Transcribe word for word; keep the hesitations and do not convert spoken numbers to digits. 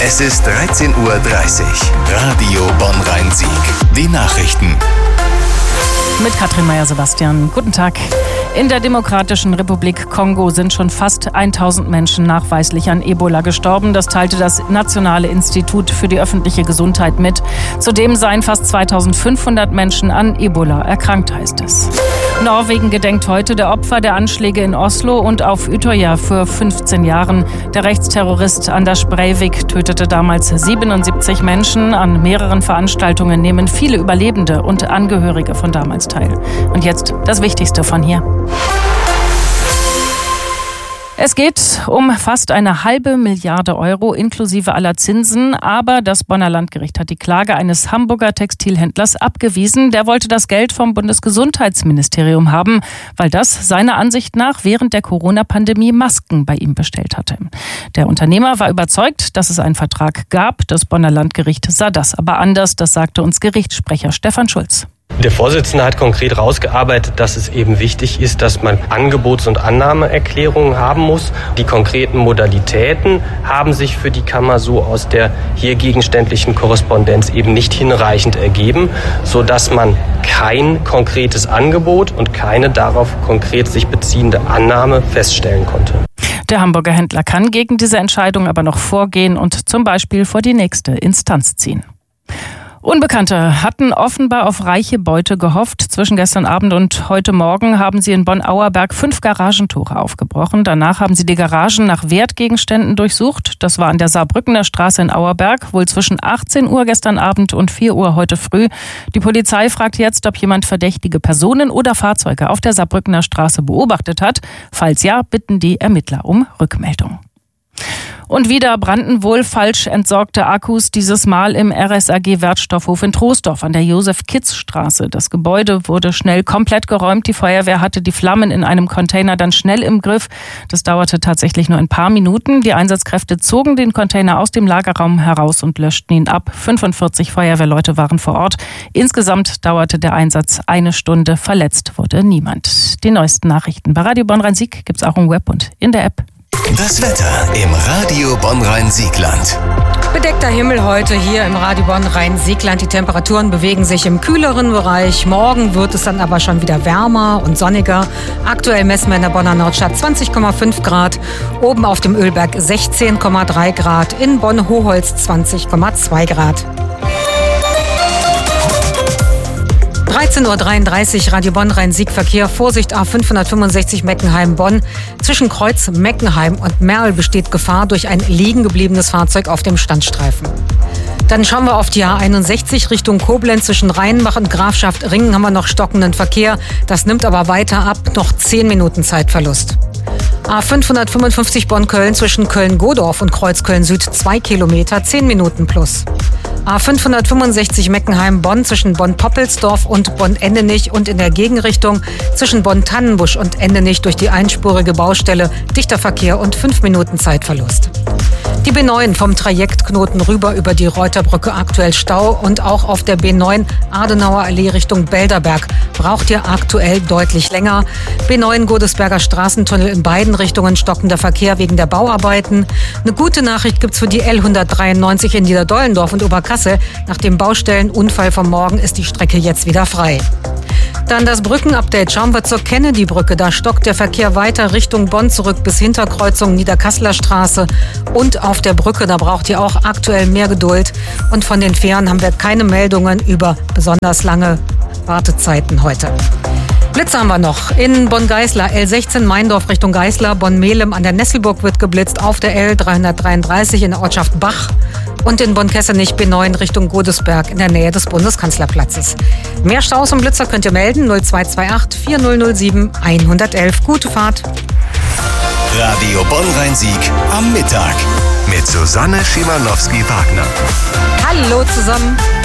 Es ist dreizehn Uhr dreißig. Radio Bonn-Rhein-Sieg. Die Nachrichten. Mit Katrin Meyer-Sebastian. Guten Tag. In der Demokratischen Republik Kongo sind schon fast tausend Menschen nachweislich an Ebola gestorben. Das teilte das Nationale Institut für die öffentliche Gesundheit mit. Zudem seien fast zweitausendfünfhundert Menschen an Ebola erkrankt, heißt es. Norwegen gedenkt heute der Opfer der Anschläge in Oslo und auf Utøya vor fünfzehn Jahren. Der Rechtsterrorist Anders Breivik tötete damals siebenundsiebzig Menschen. An mehreren Veranstaltungen nehmen viele Überlebende und Angehörige von damals teil. Und jetzt das Wichtigste von hier. Es geht um fast eine halbe Milliarde Euro inklusive aller Zinsen, aber das Bonner Landgericht hat die Klage eines Hamburger Textilhändlers abgewiesen. Der wollte das Geld vom Bundesgesundheitsministerium haben, weil das seiner Ansicht nach während der Corona-Pandemie Masken bei ihm bestellt hatte. Der Unternehmer war überzeugt, dass es einen Vertrag gab. Das Bonner Landgericht sah das aber anders. Das sagte uns Gerichtssprecher Stefan Schulz. Der Vorsitzende hat konkret rausgearbeitet, dass es eben wichtig ist, dass man Angebots- und Annahmeerklärungen haben muss. Die konkreten Modalitäten haben sich für die Kammer so aus der hier gegenständlichen Korrespondenz eben nicht hinreichend ergeben, sodass man kein konkretes Angebot und keine darauf konkret sich beziehende Annahme feststellen konnte. Der Hamburger Händler kann gegen diese Entscheidung aber noch vorgehen und zum Beispiel vor die nächste Instanz ziehen. Unbekannte hatten offenbar auf reiche Beute gehofft. Zwischen gestern Abend und heute Morgen haben sie in Bonn-Auerberg fünf Garagentore aufgebrochen. Danach haben sie die Garagen nach Wertgegenständen durchsucht. Das war an der Saarbrückener Straße in Auerberg, wohl zwischen achtzehn Uhr gestern Abend und vier Uhr heute früh. Die Polizei fragt jetzt, ob jemand verdächtige Personen oder Fahrzeuge auf der Saarbrückener Straße beobachtet hat. Falls ja, bitten die Ermittler um Rückmeldung. Und wieder brannten wohl falsch entsorgte Akkus, dieses Mal im R S A G Wertstoffhof in Troisdorf an der Josef-Kitz-Straße. Das Gebäude wurde schnell komplett geräumt. Die Feuerwehr hatte die Flammen in einem Container dann schnell im Griff. Das dauerte tatsächlich nur ein paar Minuten. Die Einsatzkräfte zogen den Container aus dem Lagerraum heraus und löschten ihn ab. fünfundvierzig Feuerwehrleute waren vor Ort. Insgesamt dauerte der Einsatz eine Stunde. Verletzt wurde niemand. Die neuesten Nachrichten bei Radio Bonn-Rhein-Sieg gibt's auch im Web und in der App. Das Wetter im Radio Bonn-Rhein-Siegland. Bedeckter Himmel heute hier im Radio Bonn-Rhein-Siegland. Die Temperaturen bewegen sich im kühleren Bereich. Morgen wird es dann aber schon wieder wärmer und sonniger. Aktuell messen wir in der Bonner Nordstadt zwanzig Komma fünf Grad, oben auf dem Ölberg sechzehn Komma drei Grad, in Bonn-Hoholz zwanzig Komma zwei Grad. dreizehn Uhr dreiunddreißig, Radio Bonn-Rhein-Sieg-Verkehr. Vorsicht, A fünfhundertfünfundsechzig Meckenheim-Bonn. Zwischen Kreuz Meckenheim und Merl besteht Gefahr durch ein liegen gebliebenes Fahrzeug auf dem Standstreifen. Dann schauen wir auf die A einundsechzig Richtung Koblenz. Zwischen Rheinbach und Grafschaft Ringen haben wir noch stockenden Verkehr. Das nimmt aber weiter ab, noch zehn Minuten Zeitverlust. A fünfhundertfünfundfünfzig Bonn-Köln zwischen Köln-Godorf und Kreuzköln-Süd zwei Kilometer, zehn Minuten plus. A fünfhundertfünfundsechzig Meckenheim-Bonn zwischen Bonn-Poppelsdorf und Bonn-Endenich und in der Gegenrichtung zwischen Bonn-Tannenbusch und Endenich durch die einspurige Baustelle dichter Verkehr und fünf Minuten Zeitverlust. Die B neun vom Trajektknoten rüber über die Reuterbrücke aktuell Stau und auch auf der B neun Adenauer Allee Richtung Belderberg braucht ihr aktuell deutlich länger. B neun Godesberger Straßentunnel in beiden Richtungen stockender Verkehr wegen der Bauarbeiten. Eine gute Nachricht gibt's für die L hundertdreiundneunzig in Niederdollendorf und Oberkassel. Nach dem Baustellenunfall vom Morgen ist die Strecke jetzt wieder frei. Dann das Brückenupdate. Schauen wir zur Kennedy-Brücke. Da stockt der Verkehr weiter Richtung Bonn zurück bis Hinterkreuzung Niederkasseler Straße. Und auf der Brücke, da braucht ihr auch aktuell mehr Geduld. Und von den Fähren haben wir keine Meldungen über besonders lange Wartezeiten heute. Blitze haben wir noch. In Bonn-Geißler, L sechzehn Meindorf Richtung Geißler. Bonn-Melem an der Nesselburg wird geblitzt. Auf der L dreihundertdreiunddreißig in der Ortschaft Bach. Und in Bonn-Kessenich B neun Richtung Godesberg in der Nähe des Bundeskanzlerplatzes. Mehr Staus und Blitzer könnt ihr melden. null zwei zwei acht vier null null sieben eins eins eins. Gute Fahrt. Radio Bonn-Rhein-Sieg am Mittag mit Susanne Schimanowski-Wagner. Hallo zusammen.